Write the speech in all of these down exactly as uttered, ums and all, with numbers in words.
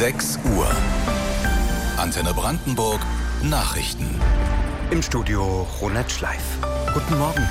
sechs Uhr. Antenne Brandenburg Nachrichten. Im Studio Ronald Schleif. Guten Morgen.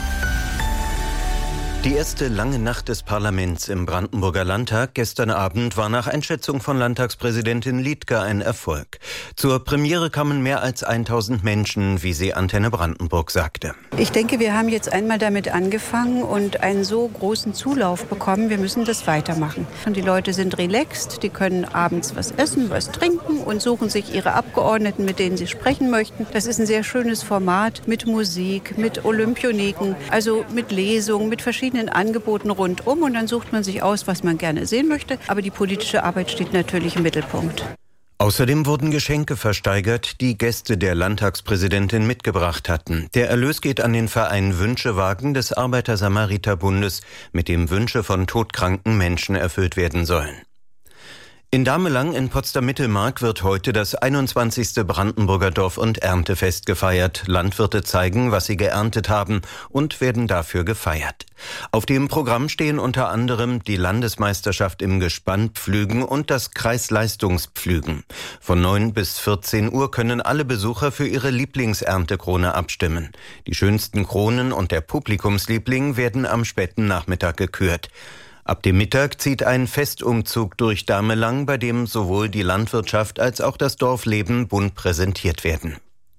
Die erste lange Nacht des Parlaments im Brandenburger Landtag gestern Abend war nach Einschätzung von Landtagspräsidentin Liedtke ein Erfolg. Zur Premiere kamen mehr als tausend Menschen, wie sie Antenne Brandenburg sagte. Ich denke, wir haben jetzt einmal damit angefangen und einen so großen Zulauf bekommen. Wir müssen das weitermachen. Und die Leute sind relaxed, die können abends was essen, was trinken und suchen sich ihre Abgeordneten, mit denen sie sprechen möchten. Das ist ein sehr schönes Format mit Musik, mit Olympioniken, also mit Lesungen, mit verschiedenen Angeboten rundum, und dann sucht man sich aus, was man gerne sehen möchte. Aber die politische Arbeit steht natürlich im Mittelpunkt. Außerdem wurden Geschenke versteigert, die Gäste der Landtagspräsidentin mitgebracht hatten. Der Erlös geht an den Verein Wünschewagen des Arbeiter-Samariter-Bundes, mit dem Wünsche von todkranken Menschen erfüllt werden sollen. In Damelang in Potsdam-Mittelmark wird heute das einundzwanzigste Brandenburger Dorf- und Erntefest gefeiert. Landwirte zeigen, was sie geerntet haben, und werden dafür gefeiert. Auf dem Programm stehen unter anderem die Landesmeisterschaft im Gespannpflügen und das Kreisleistungspflügen. Von neun bis vierzehn Uhr können alle Besucher für ihre Lieblingserntekrone abstimmen. Die schönsten Kronen und der Publikumsliebling werden am späten Nachmittag gekürt. Ab dem Mittag zieht ein Festumzug durch Damelang, bei dem sowohl die Landwirtschaft als auch das Dorfleben bunt präsentiert werden.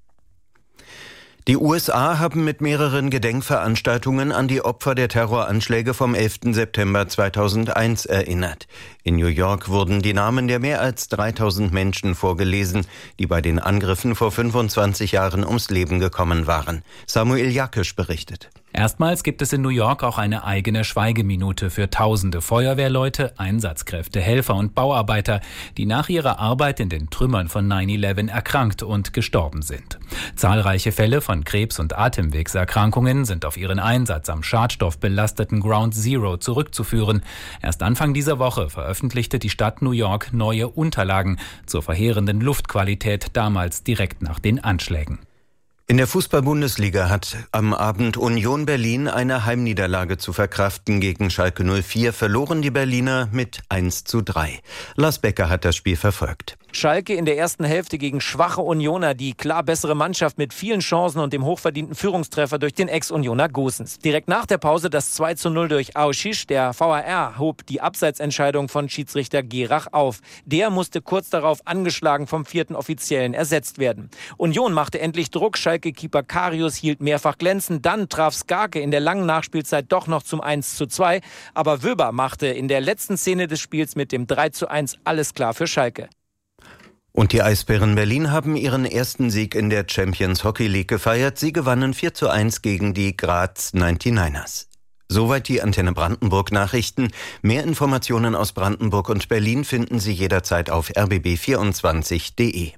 Die U S A haben mit mehreren Gedenkveranstaltungen an die Opfer der Terroranschläge vom elften September zweitausendeins erinnert. In New York wurden die Namen der mehr als dreitausend Menschen vorgelesen, die bei den Angriffen vor fünfundzwanzig Jahren ums Leben gekommen waren. Samuel Jakisch berichtet. Erstmals gibt es in New York auch eine eigene Schweigeminute für tausende Feuerwehrleute, Einsatzkräfte, Helfer und Bauarbeiter, die nach ihrer Arbeit in den Trümmern von neun elf erkrankt und gestorben sind. Zahlreiche Fälle von Krebs- und Atemwegserkrankungen sind auf ihren Einsatz am schadstoffbelasteten Ground Zero zurückzuführen. Erst Anfang dieser Woche veröffentlichte die Stadt New York neue Unterlagen zur verheerenden Luftqualität damals direkt nach den Anschlägen. In der Fußball-Bundesliga hat am Abend Union Berlin eine Heimniederlage zu verkraften. Gegen Schalke null vier verloren die Berliner mit eins zu drei. Lars Becker hat das Spiel verfolgt. Schalke in der ersten Hälfte gegen schwache Unioner, die klar bessere Mannschaft mit vielen Chancen und dem hochverdienten Führungstreffer durch den Ex-Unioner Gosens. Direkt nach der Pause das zwei zu null durch Aoshish. Der V A R hob die Abseitsentscheidung von Schiedsrichter Gerach auf. Der musste kurz darauf angeschlagen vom vierten Offiziellen ersetzt werden. Union machte endlich Druck. Schalke-Keeper Karius hielt mehrfach glänzend. Dann traf Skarke in der langen Nachspielzeit doch noch zum eins zu zwei. Aber Wöber machte in der letzten Szene des Spiels mit dem drei zu eins alles klar für Schalke. Und die Eisbären Berlin haben ihren ersten Sieg in der Champions Hockey League gefeiert. Sie gewannen vier zu eins gegen die Graz neunundneunzigers. Soweit die Antenne Brandenburg Nachrichten. Mehr Informationen aus Brandenburg und Berlin finden Sie jederzeit auf r b b vierundzwanzig punkt d e.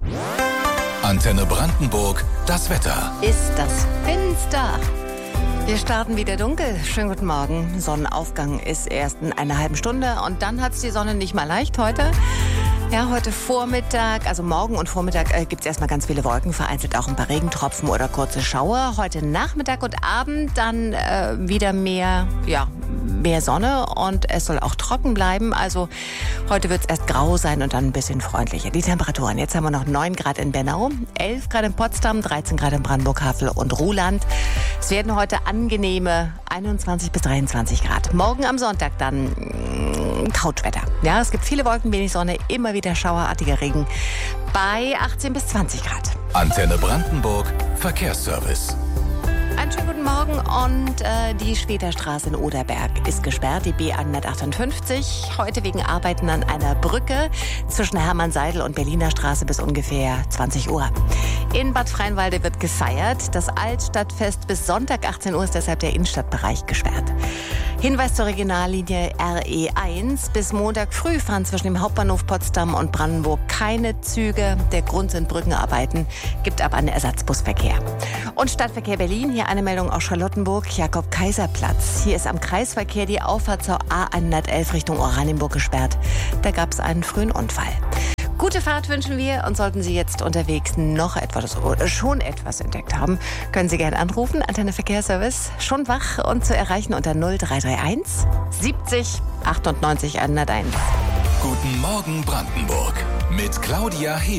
Antenne Brandenburg, das Wetter. Ist das finster? Wir starten wieder dunkel. Schönen guten Morgen. Sonnenaufgang ist erst in einer halben Stunde und dann hat es die Sonne nicht mal leicht heute. Ja, heute Vormittag, also morgen und Vormittag äh, gibt es erstmal ganz viele Wolken, vereinzelt auch ein paar Regentropfen oder kurze Schauer. Heute Nachmittag und Abend dann äh, wieder mehr, ja, mehr Sonne und es soll auch trocken bleiben. Also heute wird es erst grau sein und dann ein bisschen freundlicher. Die Temperaturen, jetzt haben wir noch neun Grad in Bernau, elf Grad in Potsdam, dreizehn Grad in Brandenburg, Havel und Ruhland. Es werden heute angenehme einundzwanzig bis dreiundzwanzig Grad. Morgen am Sonntag dann mh, Couchwetter. Ja, es gibt viele Wolken, wenig Sonne, immer wieder schauerartiger Regen bei achtzehn bis zwanzig Grad. Antenne Brandenburg Verkehrsservice. Einen schönen guten Morgen und äh, die Schwederstraße in Oderberg ist gesperrt, die B hundertachtundfünfzig. Heute wegen Arbeiten an einer Brücke zwischen Hermann-Seidel und Berliner Straße bis ungefähr zwanzig Uhr. In Bad Freienwalde wird gefeiert. Das Altstadtfest bis Sonntag achtzehn Uhr ist deshalb der Innenstadtbereich gesperrt. Hinweis zur Regionallinie R E eins. Bis Montag früh fahren zwischen dem Hauptbahnhof Potsdam und Brandenburg keine Züge. Der Grund sind Brückenarbeiten, gibt aber einen Ersatzbusverkehr. Und Stadtverkehr Berlin, hier eine Meldung aus Charlottenburg, Jakob-Kaiser-Platz. Hier ist am Kreisverkehr die Auffahrt zur A hundertelf Richtung Oranienburg gesperrt. Da gab es einen frühen Unfall. Gute Fahrt wünschen wir und sollten Sie jetzt unterwegs noch etwas oder schon etwas entdeckt haben, können Sie gerne anrufen. Antenne Verkehrsservice, schon wach und zu erreichen unter null drei drei eins siebzig achtundneunzig hunderteins. Guten Morgen Brandenburg mit Claudia He